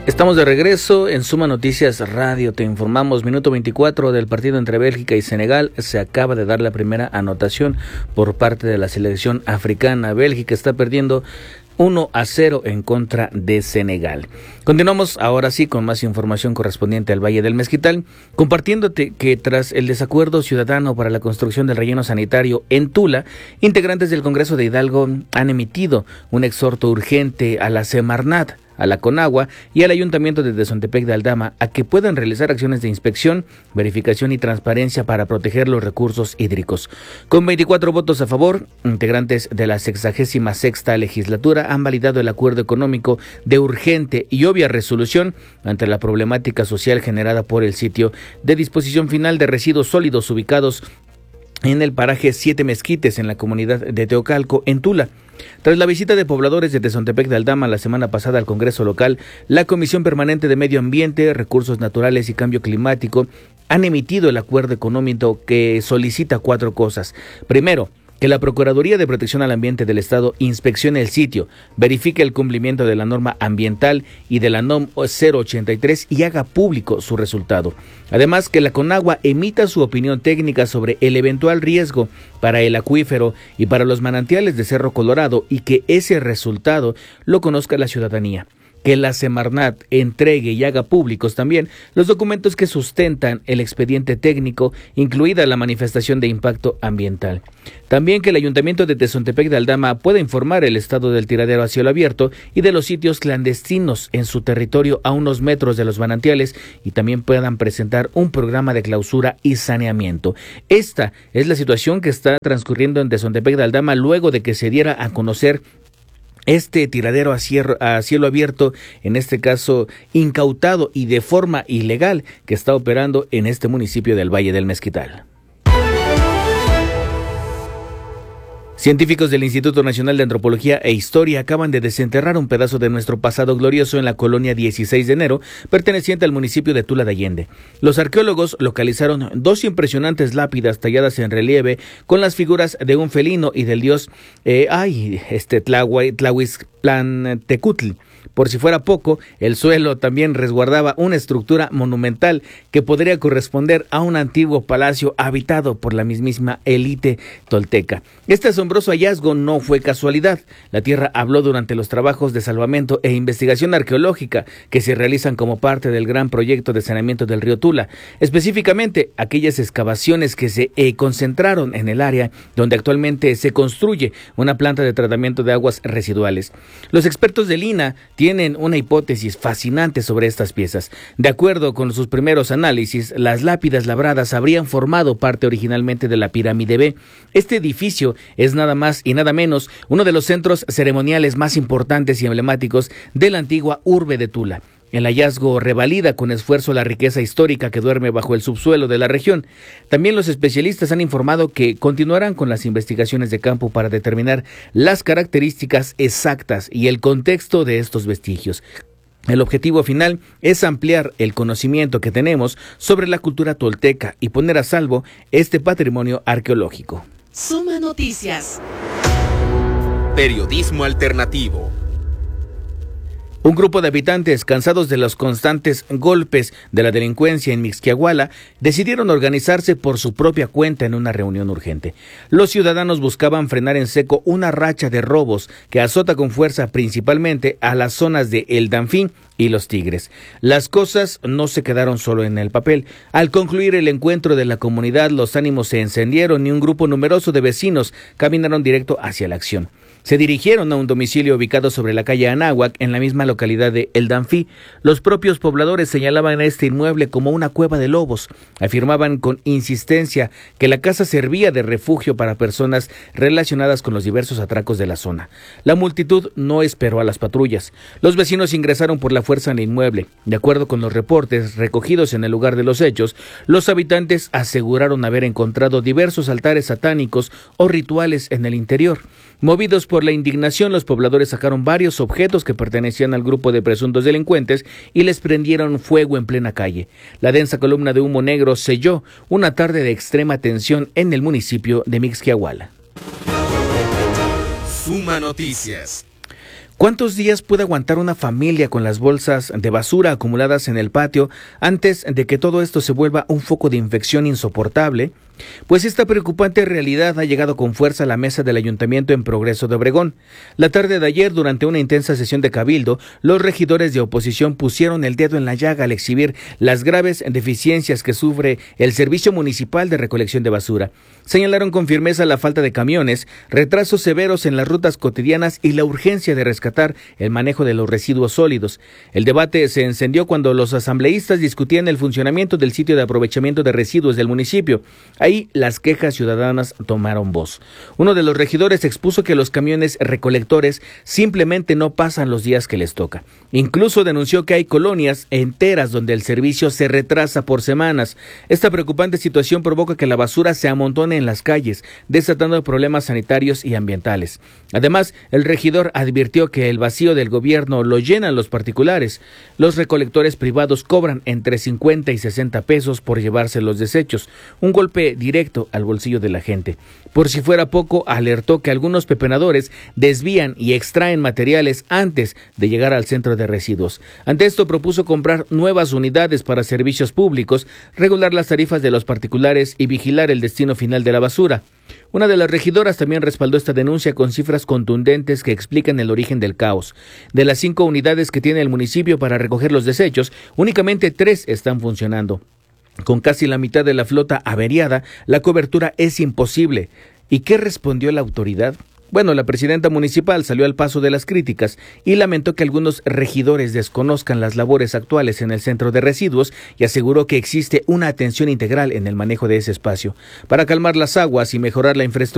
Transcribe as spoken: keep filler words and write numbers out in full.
Estamos de regreso en Suma Noticias Radio. Te informamos, minuto veinticuatro del partido entre Bélgica y Senegal. Se acaba de dar la primera anotación por parte de la selección africana. Bélgica está perdiendo uno a cero en contra de Senegal. Continuamos ahora sí con más información correspondiente al Valle del Mezquital, compartiéndote que tras el desacuerdo ciudadano para la construcción del relleno sanitario en Tula, integrantes del Congreso de Hidalgo han emitido un exhorto urgente a la Semarnat, a la Conagua y al Ayuntamiento de Tezontepec de Aldama a que puedan realizar acciones de inspección, verificación y transparencia para proteger los recursos hídricos. Con veinticuatro votos a favor, integrantes de la sexagésima sexta legislatura han validado el acuerdo económico de urgente y obvia resolución ante la problemática social generada por el sitio de disposición final de residuos sólidos ubicados en el paraje Siete Mezquites, en la comunidad de Teocalco, en Tula. Tras la visita de pobladores de Tezontepec de Aldama la semana pasada al Congreso local, la Comisión Permanente de Medio Ambiente, Recursos Naturales y Cambio Climático han emitido el acuerdo económico que solicita cuatro cosas. Primero, que la Procuraduría de Protección al Ambiente del Estado inspeccione el sitio, verifique el cumplimiento de la norma ambiental y de la N O M cero ochenta y tres y haga público su resultado. Además, que la Conagua emita su opinión técnica sobre el eventual riesgo para el acuífero y para los manantiales de Cerro Colorado y que ese resultado lo conozca la ciudadanía. Que la Semarnat entregue y haga públicos también los documentos que sustentan el expediente técnico, incluida la manifestación de impacto ambiental. También que el Ayuntamiento de Tezontepec de Aldama pueda informar el estado del tiradero a cielo abierto y de los sitios clandestinos en su territorio a unos metros de los manantiales y también puedan presentar un programa de clausura y saneamiento. Esta es la situación que está transcurriendo en Tezontepec de Aldama luego de que se diera a conocer este tiradero a cielo, a cielo abierto, en este caso incautado y de forma ilegal, que está operando en este municipio del Valle del Mezquital. Científicos del Instituto Nacional de Antropología e Historia acaban de desenterrar un pedazo de nuestro pasado glorioso en la colonia dieciséis de enero, perteneciente al municipio de Tula de Allende. Los arqueólogos localizaron dos impresionantes lápidas talladas en relieve con las figuras de un felino y del dios eh, ay, este Tlahuizplantecutl. Por si fuera poco, el suelo también resguardaba una estructura monumental que podría corresponder a un antiguo palacio habitado por la mismísima élite tolteca. Este asombroso hallazgo no fue casualidad. La tierra habló durante los trabajos de salvamento e investigación arqueológica que se realizan como parte del gran proyecto de saneamiento del río Tula, específicamente aquellas excavaciones que se eh, concentraron en el área donde actualmente se construye una planta de tratamiento de aguas residuales. Los expertos del I N A tienen una hipótesis fascinante sobre estas piezas. De acuerdo con sus primeros análisis, las lápidas labradas habrían formado parte originalmente de la pirámide B. Este edificio es nada más y nada menos uno de los centros ceremoniales más importantes y emblemáticos de la antigua urbe de Tula. El hallazgo revalida con esfuerzo la riqueza histórica que duerme bajo el subsuelo de la región. También los especialistas han informado que continuarán con las investigaciones de campo para determinar las características exactas y el contexto de estos vestigios. El objetivo final es ampliar el conocimiento que tenemos sobre la cultura tolteca y poner a salvo este patrimonio arqueológico. Suma Noticias. Periodismo alternativo. Un grupo de habitantes, cansados de los constantes golpes de la delincuencia en Mixquiahuala, decidieron organizarse por su propia cuenta en una reunión urgente. Los ciudadanos buscaban frenar en seco una racha de robos que azota con fuerza principalmente a las zonas de El Danfín y Los Tigres. Las cosas no se quedaron solo en el papel. Al concluir el encuentro de la comunidad, los ánimos se encendieron y un grupo numeroso de vecinos caminaron directo hacia la acción. Se dirigieron a un domicilio ubicado sobre la calle Anáhuac, en la misma localidad de El Danfí. Los propios pobladores señalaban a este inmueble como una cueva de lobos. Afirmaban con insistencia que la casa servía de refugio para personas relacionadas con los diversos atracos de la zona. La multitud no esperó a las patrullas. Los vecinos ingresaron por la fuerza en el inmueble. De acuerdo con los reportes recogidos en el lugar de los hechos, los habitantes aseguraron haber encontrado diversos altares satánicos o rituales en el interior. Movidos por la indignación, los pobladores sacaron varios objetos que pertenecían al grupo de presuntos delincuentes y les prendieron fuego en plena calle. La densa columna de humo negro selló una tarde de extrema tensión en el municipio de Mixquiahuala. Suma Noticias. ¿Cuántos días puede aguantar una familia con las bolsas de basura acumuladas en el patio antes de que todo esto se vuelva un foco de infección insoportable? Pues esta preocupante realidad ha llegado con fuerza a la mesa del Ayuntamiento en Progreso de Obregón. La tarde de ayer, durante una intensa sesión de cabildo, los regidores de oposición pusieron el dedo en la llaga al exhibir las graves deficiencias que sufre el Servicio Municipal de Recolección de Basura. Señalaron con firmeza la falta de camiones, retrasos severos en las rutas cotidianas y la urgencia de rescatar el manejo de los residuos sólidos. El debate se encendió cuando los asambleístas discutían el funcionamiento del sitio de aprovechamiento de residuos del municipio. Ahí las quejas ciudadanas tomaron voz. Uno de los regidores expuso que los camiones recolectores simplemente no pasan los días que les toca. Incluso denunció que hay colonias enteras donde el servicio se retrasa por semanas. Esta preocupante situación provoca que la basura se amontone en las calles, desatando problemas sanitarios y ambientales. Además, el regidor advirtió que el vacío del gobierno lo llenan los particulares. Los recolectores privados cobran entre cincuenta y sesenta pesos por llevarse los desechos, un golpe directo al bolsillo de la gente. Por si fuera poco, alertó que algunos pepenadores desvían y extraen materiales antes de llegar al centro de residuos. Ante esto, propuso comprar nuevas unidades para servicios públicos, regular las tarifas de los particulares y vigilar el destino final de la basura. Una de las regidoras también respaldó esta denuncia con cifras contundentes que explican el origen del caos. De las cinco unidades que tiene el municipio para recoger los desechos, únicamente tres están funcionando. Con casi la mitad de la flota averiada, la cobertura es imposible. ¿Y qué respondió la autoridad? Bueno, la presidenta municipal salió al paso de las críticas y lamentó que algunos regidores desconozcan las labores actuales en el centro de residuos y aseguró que existe una atención integral en el manejo de ese espacio. Para calmar las aguas y mejorar la infraestructura,